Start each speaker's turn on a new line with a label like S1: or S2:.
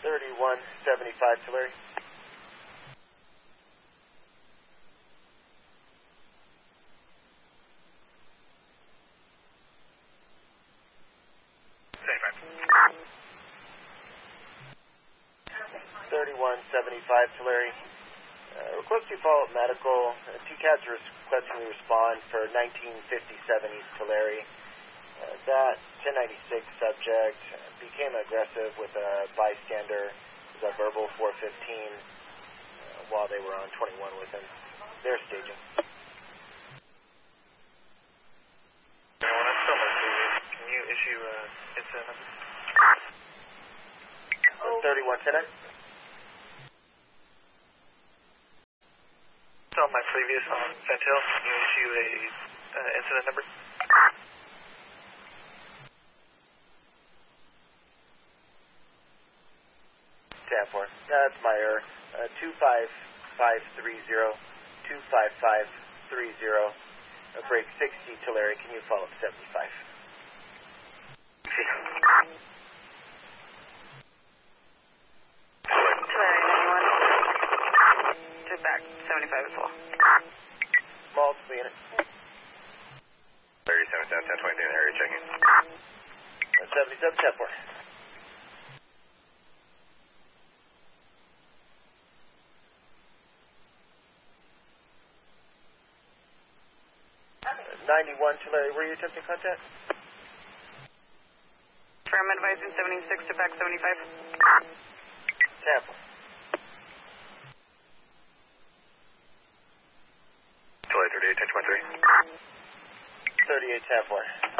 S1: 3175 Tulare. Tulare. Request you follow up medical. TCAD's requesting you respond for 1957 East Tulare. That 1096 subject became aggressive with a bystander. It was a verbal 415 while they were on 21 with him. They're staging.
S2: Can you issue incident number?
S1: 3110.
S2: On my previous on Fantail, can you issue a incident number?
S1: Tab 4. That's my error. 25530. 25530. Break 60 Tulare. Can you follow up 75?
S3: Back 75 as well.
S1: Multiple unit.
S2: 37 South 1023 in the area checking.
S1: 77 Tab 4. '91 Tulare, were you attempting contact?
S3: Firm advising 76 to back 75.
S1: Tab 4.
S2: Tulare 38 1023.
S1: 38 Tab 4.